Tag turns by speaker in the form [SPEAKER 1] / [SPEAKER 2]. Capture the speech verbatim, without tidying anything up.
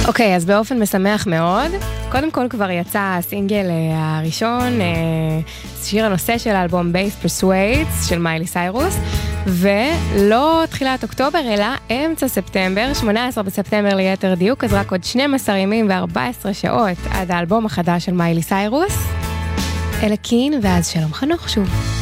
[SPEAKER 1] אוקיי, אז באופן משמח מאוד. קודם כל כבר יצא הסינגל הראשון, שיר הנושא של האלבום Bass Persuades של מיילי סיירוס, ולא תחילת אוקטובר, אלא אמצע ספטמבר, שמונה עשרה בספטמבר ליתר דיוק, אז רק עוד שנים עשר ימים ו-ארבע עשרה שעות עד האלבום החדש של מיילי סיירוס. אלה קין, ואז שלום חנוך שוב.